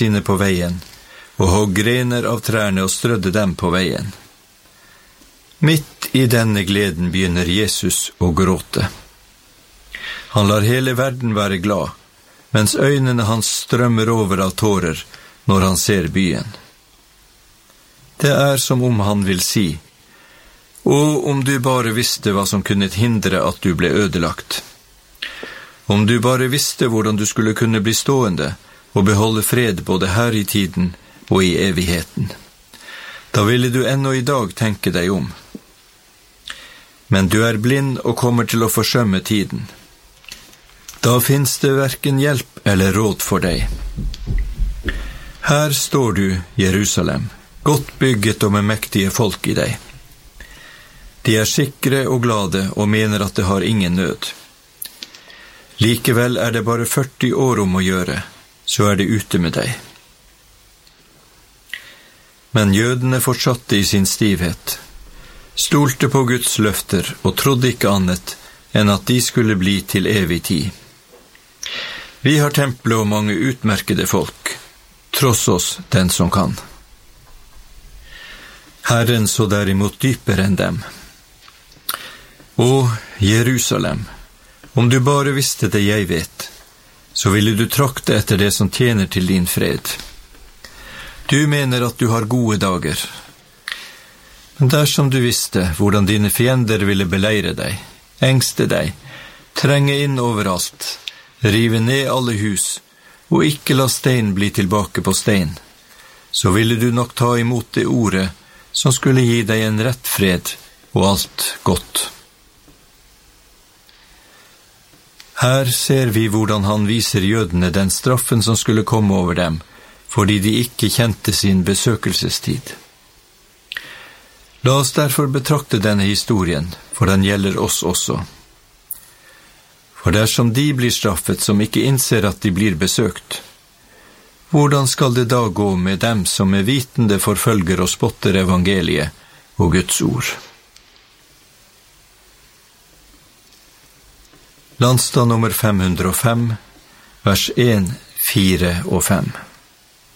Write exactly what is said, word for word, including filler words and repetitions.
sine på veien, og hogg grener av trærne og strødde dem på veien. Midt i denne gleden begynner Jesus å gråte. Han lar hele verden være glad, mens øynene hans strømmer over av tårer når han ser byen. Det er som om han vil si, «Å, om du bare visste hva som kunne hindre at du ble ødelagt. Om du bare visste hvordan du skulle kunne bli stående og beholde fred både her i tiden og i evigheten. Da ville du ennå i dag tenke deg om. Men du er blind og kommer til å forsømme tiden. Da finnes det hverken hjelp eller råd for deg. Her står du, Jerusalem, godt bygget og med mektige folk i deg. De er sikre og glade og mener at det har ingen nød. Likevel er det bare førti år om å gjøre, så er det ute med deg. Men jødene fortsatte i sin stivhet, stolte på Guds løfter og trodde ikke annet enn at de skulle bli til evig tid. Vi har tempelet og mange utmerkede folk, tross oss den som kan. Herren så derimot dypere enn dem. Å, Jerusalem, om du bare visste det jeg vet, så ville du trakte etter det som tjener til din fred. Du mener at du har gode dager. Men dersom du visste hvordan dine fiender ville beleire deg, engste deg, trenge inn overalt, rive ned alle hus, og ikke la stein bli tilbake på stein, så ville du nok ta imot det ordet som skulle gi deg en rett fred og alt godt. Her ser vi hvordan han viser jødene den straffen som skulle komme over dem, fordi de ikke kjente sin besøkelsestid. La oss derfor betrakte denne historien, for den gjelder oss også. For dersom de blir straffet som ikke innser at de blir besøkt, hvordan skal det da gå med dem som med vitende forfølger og spotter evangeliet og Guds ord? Landstad nummer fem hundre og fem, vers en, fire og fem.